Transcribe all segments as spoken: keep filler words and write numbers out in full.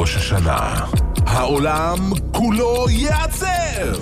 ראש השנה. העולם כולו יעצר!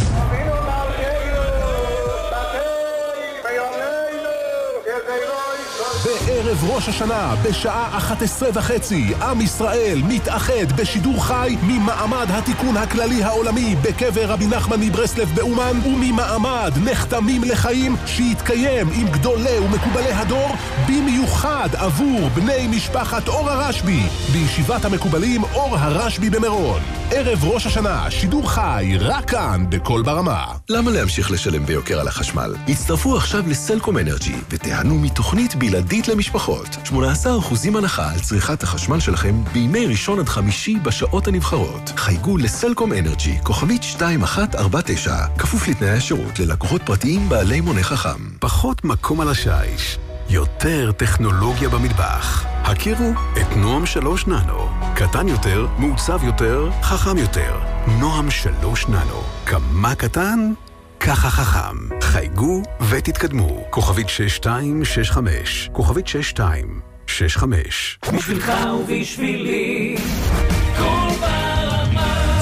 בערב ראש השנה, בשעה אחת עשרה וחצי, עם ישראל מתאחד בשידור חי ממעמד התיקון הכללי העולמי בקבר רבי נחמן מברסלב באומן, וממעמד נחתמים לחיים שיתקיים עם גדולי ומקובלי הדור, במיוחד עבור בני משפחת אור הרשב"י, בישיבת המקובלים אור הרשב"י במירון. ערב ראש השנה, שידור חי, רק כאן, בכל ברמה. למה להמשיך לשלם ביוקר על החשמל? הצטרפו עכשיו לסלקום אנרג'י ותיהנו מתוכנית בלעדית למשפחות. שמונה עשר אחוזים הנחה על צריכת החשמל שלכם בימי ראשון עד חמישי בשעות הנבחרות. חייגו לסלקום אנרג'י, כוכבית שתיים אחת ארבע תשע, כפוף לתנאי השירות ללקוחות פרטיים בעלי מונה חכם. פחות מקום על השיש, יותר טכנולוגיה במטבח. הכירו את נועם שלוש ננו. קטן יותר, מעוצב יותר, חכם יותר. נועם שלוש ננו. כמה קטן? ככה חכם. חייגו ותתקדמו. כוכבית שש שתיים שש חמש. כוכבית שש שתיים שש חמש. בשבילך ובשבילי כל ברמה.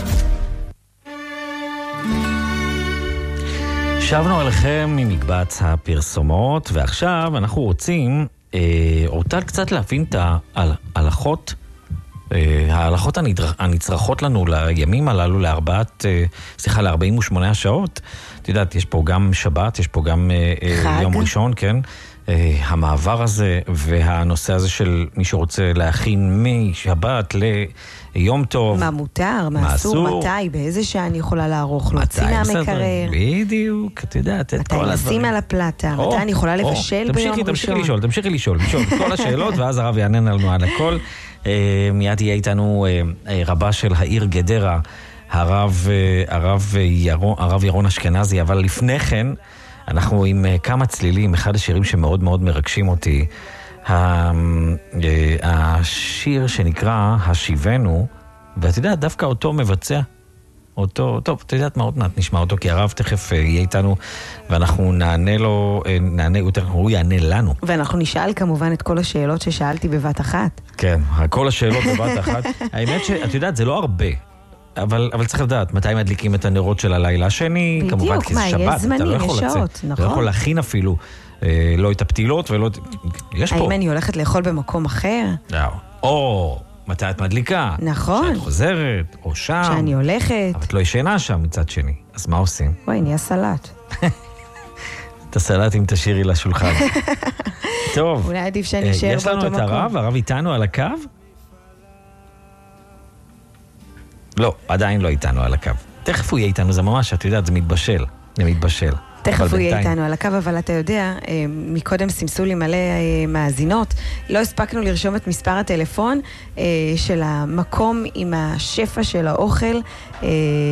שבנו אליכם ממקבץ הפרסומות, ועכשיו אנחנו רוצים אה, אותה קצת להבין את ההלכות, אה, ההלכות הנדר, הנצרכות לנו לימים הללו, לארבעת, אה, סליחה, ל-ארבעים ושמונה השעות. את יודעת, יש פה גם שבת, יש פה גם אה, יום ראשון, כן? אה, המעבר הזה והנושא הזה של מי שרוצה להכין משבת ליום טוב. מה מותר, מה אסור, מתי, באיזה שעה אני יכולה לערוך, להוציא מהמקרר. בדיוק, את יודעת, את כל הדברים. מתי לשים על הפלטה, מתי אני יכולה לבשל ביום ראשון. תמשיכי לשאול, תמשיכי לשאול, לשאול את כל השאלות, ואז הרב יענן לנו על הכל. מיד יהיה איתנו רבה של העיר גדרה, הרב, הרב ירון, הרב ירון אשכנזי, אבל לפני כן, אנחנו עם כמה צלילים, אחד השירים שמאוד מאוד מרגשים אותי, השיר שנקרא השיבנו, ואת יודעת, דווקא אותו מבצע, אותו, טוב, את יודעת מה, עוד מעט נשמע אותו, כי הרב תכף יהיה איתנו, ואנחנו נענה לו, נענה יותר, הוא יענה לנו. ואנחנו נשאל כמובן את כל השאלות ששאלתי בבת אחת. כן, כל השאלות בבת אחת. האמת שאת יודעת, זה לא הרבה. אבל, אבל צריך לדעת, מתי מדליקים את הנרות של הלילה השני, בדיוק, כמובן, כי זה מה, שבת, יש זמנים, אתה לא יכול יש לצאת. שעות, נכון. אתה לא יכול להכין אפילו, אה, לא את הפתילות ולא... יש פה. האם אני הולכת לאכול במקום אחר? לא. או, מתי את מדליקה? נכון. שאת חוזרת, או שם. שאני הולכת. אבל את לא ישנה שם מצד שני. אז מה עושים? וואי, נהיה סלט. את הסלט אם תשאירי לשולחן. טוב. אולי עדיף שאני אשאר באותו מקום. יש לנו את הרב, הרב איתנו על הקו? לא, עדיין לא איתנו על הקו. תכף הוא יהיה איתנו, זה ממש, את יודעת, זה מתבשל. זה מתבשל. תכף הוא יהיה איתנו על הקו, אבל אתה יודע, מקודם סימסו לי מלא מאזינות, לא הספקנו לרשום את מספר הטלפון של המקום עם השפע של האוכל. אה,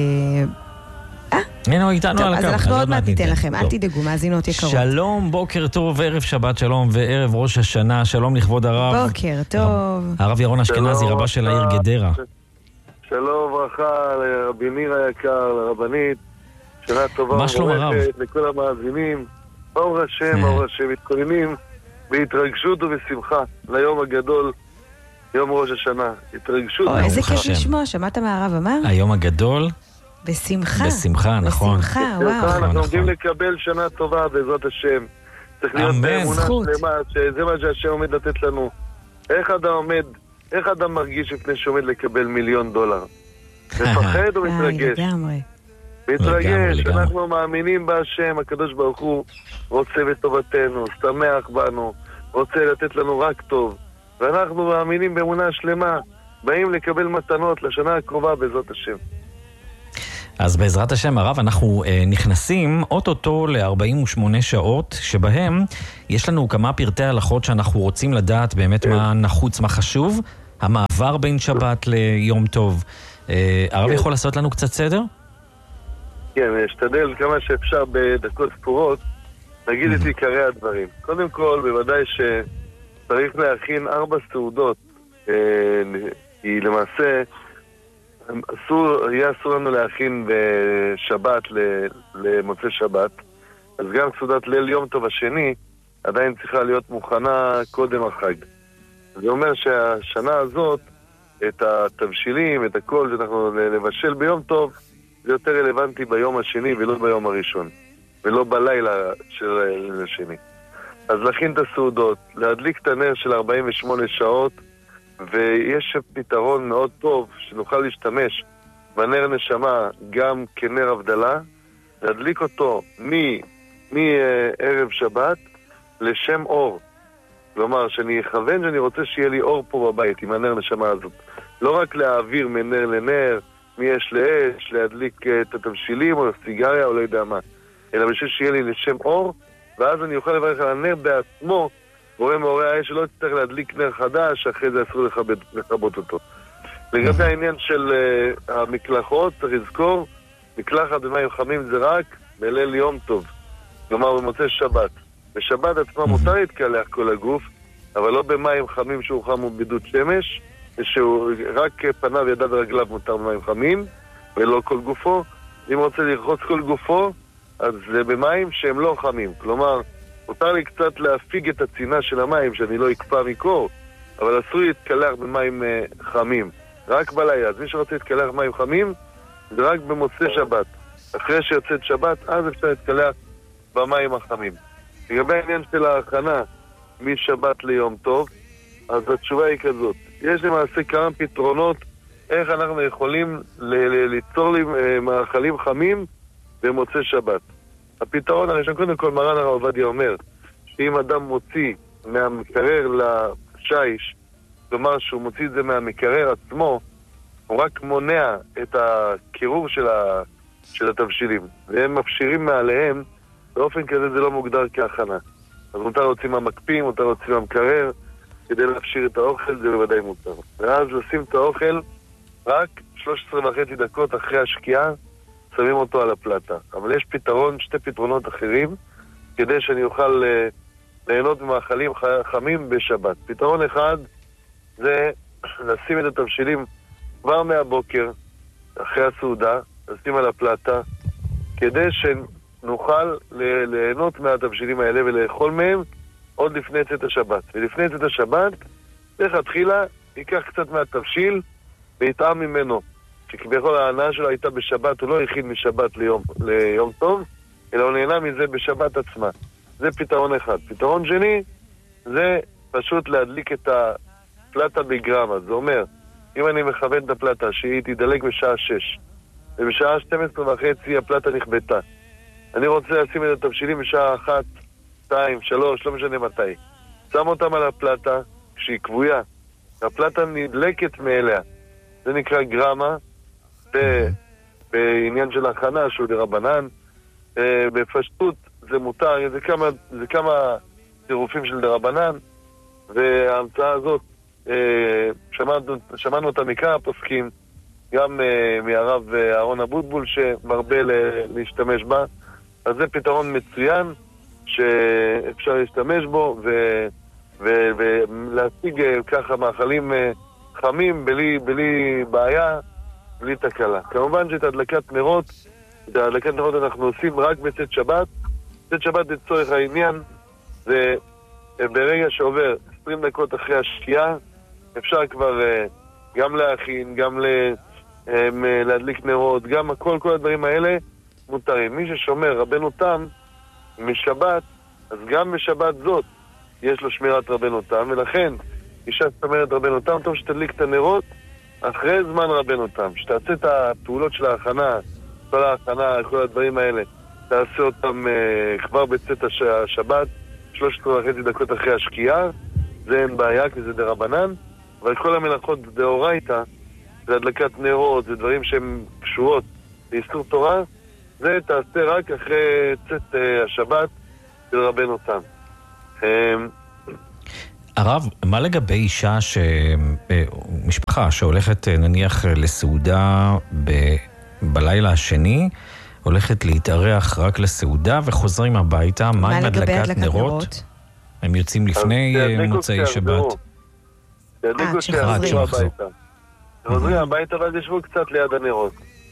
הנה הוא איתנו על הקו. אז אנחנו עוד מעט ניתן לכם, אל תדאגו, מאזינות יקרות. שלום, בוקר טוב, ערב שבת שלום, וערב ראש השנה, שלום לכבוד הרב. בוקר טוב. הרב ירון אשכנזי, רבה של העיר גדרה. שלום וברכה לרבי ניר היקר, לרבנית, שנה טובה ומבורכת לכל המאזינים. ברוך השם, ברוך השם, מתכוננים בהתרגשות ובשמחה ליום הגדול, יום ראש השנה. התרגשות. או, איזה כיף לשמוע, שמעת מה הרב אמר? היום הגדול. בשמחה. בשמחה, נכון. בשמחה, וואו. אנחנו עומדים לקבל שנה טובה בעזרת השם. צריך להיות באמונה שלמה, שזה מה שהשם עומד לתת לנו. איך אדם עומד, איך אדם מרגיש לפני שעומד לקבל מיליון דולר? מפחד או מתרגש? לגמרי. מתרגש, אנחנו מאמינים בהשם, הקדוש ברוך הוא רוצה בטובתנו, שמח בנו, רוצה לתת לנו רק טוב. ואנחנו מאמינים באמונה שלמה, באים לקבל מתנות לשנה הקרובה בעזרת השם. אז בעזרת השם הרב, אנחנו אה, נכנסים אוטוטו ל-ארבעים ושמונה שעות, שבהם יש לנו כמה פרטי הלכות שאנחנו רוצים לדעת באמת מה נחוץ, מה חשוב, המעבר בין שבת ליום טוב. אה, הרב יכול לעשות לנו קצת סדר? כן, אשתדל כמה שאפשר בדקות ספורות, נגיד את עיקרי הדברים. קודם כל, בוודאי שצריך להכין ארבע סעודות, אה, כי למעשה אסור, יהיה אסור לנו להכין בשבת למוצא שבת, אז גם סעודת ליל יום טוב השני עדיין צריכה להיות מוכנה קודם החג. זה אומר שהשנה הזאת את התבשילים, את הכל שאנחנו נבשל ביום טוב, זה יותר רלוונטי ביום השני ולא ביום הראשון, ולא בלילה של השני. אז להכין את הסעודות, להדליק את הנר של ארבעים ושמונה שעות, ויש פתרון מאוד טוב שנוכל להשתמש בנר נשמה גם כנר הבדלה, להדליק אותו מערב שבת לשם אור. כלומר, שאני אכוון שאני רוצה שיהיה לי אור פה בבית עם הנר נשמה הזאת. לא רק להעביר מנר לנר, מאש לאש, להדליק את התבשילים או סיגריה או לא יודע מה, אלא בשביל שיהיה לי לשם אור, ואז אני אוכל לברך על הנר בעצמו, בורא מאורי האש שלא תצטרך להדליק נר חדש, אחרי זה אסור לכבות, לכבות אותו. לגבי העניין של uh, המקלחות, צריך לזכור, מקלחת במים חמים זה רק בליל יום טוב, כלומר במוצאי שבת. בשבת עצמה מותר להתקלח כל הגוף, אבל לא במים חמים שהוא חם ובידוד שמש, שהוא רק פניו, ידיו ורגליו מותר במים חמים, ולא כל גופו. אם רוצה לרחוץ כל גופו, אז זה במים שהם לא חמים. כלומר, מותר לי קצת להפיג את הצינה של המים, שאני לא אקפא מקור, אבל אסור להתקלח במים uh, חמים. רק בלילה. אז מי שרוצה להתקלח במים חמים, זה רק במוצאי שבת. אחרי שיוצאת שבת, אז אפשר להתקלח במים החמים. לגבי העניין של ההכנה משבת ליום טוב, אז התשובה היא כזאת. יש למעשה כמה פתרונות איך אנחנו יכולים ל- ל- ליצור לי מאכלים חמים במוצאי שבת. הפתרון הראשון, קודם כל מרן הרב עובדיה אומר, שאם אדם מוציא מהמקרר לשיש, כלומר שהוא מוציא את זה מהמקרר עצמו, הוא רק מונע את הקירור של, ה- של התבשילים, והם מפשירים מעליהם, באופן כזה זה לא מוגדר כהכנה. אז מותר להוציא מהמקפים, מותר להוציא מהמקרר, כדי להפשיר את האוכל, זה בוודאי מותר. ואז לשים את האוכל רק שלוש עשרה וחצי דקות אחרי השקיעה, שמים אותו על הפלטה. אבל יש פתרון, שתי פתרונות אחרים, כדי שאני אוכל uh, ליהנות ממאכלים חמים בשבת. פתרון אחד זה לשים את התבשילים כבר מהבוקר, אחרי הסעודה, לשים על הפלטה, כדי שנוכל ליהנות מהתבשילים האלה ולאכול מהם עוד לפני צאת השבת. ולפני צאת השבת, איך התחילה, ייקח קצת מהתבשיל ויטעם ממנו. שכביכול ההנאה שלו הייתה בשבת, הוא לא הכין משבת ליום, ליום טוב, אלא הוא נהנה מזה בשבת עצמה. זה פתרון אחד. פתרון שני, זה פשוט להדליק את הפלטה בגרמה. זה אומר, אם אני מכוון את הפלטה שהיא תדלק בשעה שש, ובשעה שתים עשרה וחצי הפלטה נכבטה. אני רוצה לשים את התבשילים בשעה אחת, שתיים, שלוש, לא משנה מתי. שם אותם על הפלטה כשהיא קבויה. הפלטה נדלקת מאליה. זה נקרא גרמה, בעניין של הכנה שהוא דרבנן. בפשטות זה מותר, זה כמה, זה כמה צירופים של דרבנן, וההמצאה הזאת, שמענו, שמענו אותה מכמה פוסקים, גם מהרב אהרון אבוטבול שמרבה להשתמש בה. אז זה פתרון מצוין שאפשר להשתמש בו ו, ו, ולהשיג ככה מאכלים חמים בלי, בלי בעיה, בלי תקלה. כמובן שאת הדלקת נרות, את הדלקת נרות אנחנו עושים רק בצאת שבת. צאת שבת לצורך העניין זה ברגע שעובר עשרים דקות אחרי השקיעה, אפשר כבר גם להכין, גם להדליק נרות, גם הכל, כל הדברים האלה מותרים. מי ששומר רבנו תם משבת, אז גם בשבת זאת יש לו שמירת רבנו תם, ולכן אישה שומרת רבנו תם, טוב שתדליק את הנרות אחרי זמן רבנו תם, שתעשה את הפעולות של ההכנה, כל ההכנה, כל הדברים האלה, תעשה אותם uh, כבר בצאת הש... השבת, שלוש עשרה וחצי דקות אחרי השקיעה, זה אין בעיה, כי זה דרבנן, אבל כל המלאכות דאורייתא, זה הדלקת נרות, זה דברים שהם קשורות לאיסור תורה, זה תעשה רק אחרי צאת uh, השבת של רבנו תם. Um, הרב, מה לגבי אישה, ש... משפחה שהולכת נניח לסעודה ב... בלילה השני, הולכת להתארח רק לסעודה וחוזרים הביתה, מה עם הדלקת נרות? הם יוצאים לפני מוצאי שבת. תדליקו כשחוזרים הביתה. חוזרים הביתה ואז ישבו קצת ליד הנרות.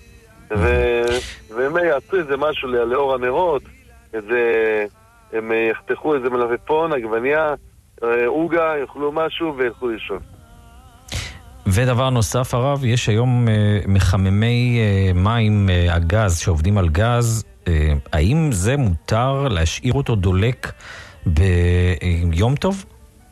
והם יעשו איזה משהו לאור הנרות, הם יחתכו איזה מלפפון, עגבניה, אוגה, יאכלו משהו וילכו לישון. ודבר נוסף, הרב, יש היום מחממי מים, הגז, שעובדים על גז. האם זה מותר להשאיר אותו דולק ביום טוב?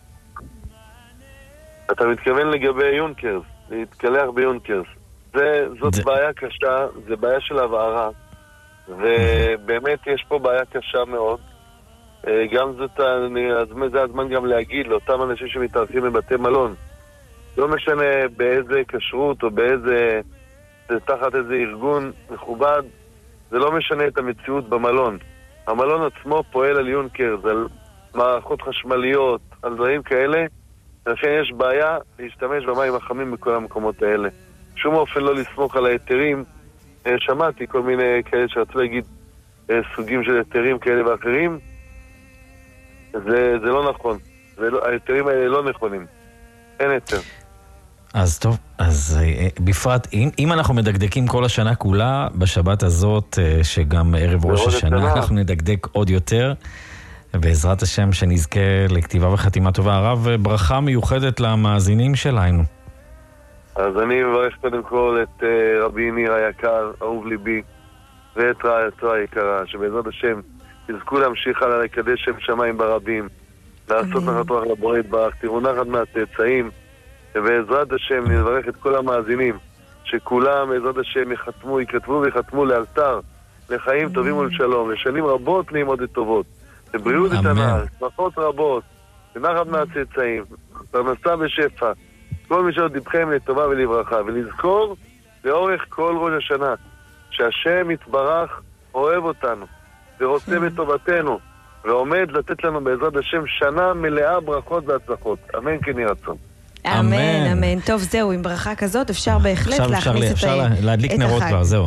אתה מתכוון לגבי יונקרס, להתקלח ביונקרס. זה, זאת זה... בעיה קשה, זה בעיה של הבערה, ובאמת יש פה בעיה קשה מאוד. גם זאת, זה הזמן גם להגיד לאותם אנשים שמתארחים בבתי מלון, לא משנה באיזה כשרות או באיזה, תחת איזה ארגון מכובד, זה לא משנה את המציאות במלון. המלון עצמו פועל על יונקרס, על מערכות חשמליות, על דברים כאלה, ולכן יש בעיה להשתמש במים החמים בכל המקומות האלה. שום אופן לא לסמוך על היתרים. שמעתי כל מיני כאלה שרצו להגיד סוגים של היתרים כאלה ואחרים. זה, זה לא נכון. זה לא, היתרים האלה לא נכונים. אין היתר. אז טוב, אז בפרט, אם, אם אנחנו מדקדקים כל השנה כולה, בשבת הזאת, שגם ערב ראש השנה, אנחנו נדקדק עוד יותר. בעזרת השם שנזכה לכתיבה וחתימה טובה. הרב, ברכה מיוחדת למאזינים שלנו. אז אני מברך קודם כל את uh, רבי ניר היקר, אהוב ליבי, ואת רעייתו היקרה, שבעזרת השם יזכו להמשיך הלאה לקדש שם שמיים ברבים, לעשות נחת רוח לבורא יתברך, תראו נחת מהצאצאים, ובעזרת השם נברך את כל המאזינים, שכולם בעזרת השם יחתמו, ייכתבו ויחתמו לאלתר, לחיים טובים ולשלום, לשנים רבות נעימות וטובות. לבריאות איתנה, שמחות רבות, ונחת מהצאצאים, פרנסה ושפע, כל מי שעוד דיבכם לטובה ולברכה, ולזכור לאורך כל ראש השנה, שהשם יתברך אוהב אותנו, ורוצה בטובתנו, ועומד לתת לנו בעזרת השם שנה מלאה ברכות והצלחות. אמן כן יהי רצון. אמן, אמן. טוב, זהו, עם ברכה כזאת אפשר בהחלט להכניס את אפשר להדליק נרות כבר, זהו.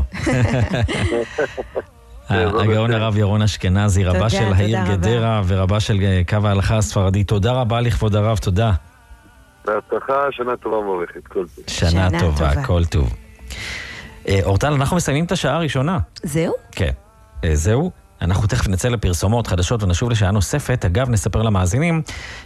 הגאון הרב ירון אשכנזי, רבה של העיר גדרה ורבה של קו ההלכה הספרדי. תודה רבה לכבוד הרב, תודה. בהצלחה, שנה טובה מבורכת, כל טוב. שנה טובה, כל טוב. אורטל, אנחנו מסיימים את השעה הראשונה. זהו? כן, זהו. אנחנו תכף נצא לפרסומות חדשות ונשוב לשעה נוספת. אגב, נספר למאזינים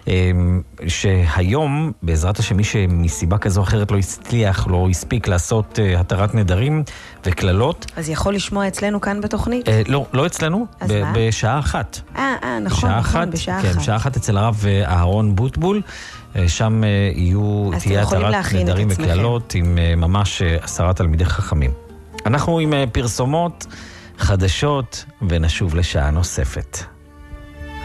שהיום, בעזרת השם, מי שמסיבה כזו או אחרת לא הצליח, לא הספיק לעשות התרת נדרים וכללות. אז יכול לשמוע אצלנו כאן בתוכנית? לא, לא אצלנו, בשעה אחת. אה, אה, נכון, נכון, בשעה אחת. כן, בשעה אחת אצל הרב אהרון בוטבול. שם יהיו, תהיה התרת נדרים וכללות עם ממש עשרה תלמידי חכמים. אנחנו עם פרסומות חדשות ונשוב לשעה נוספת.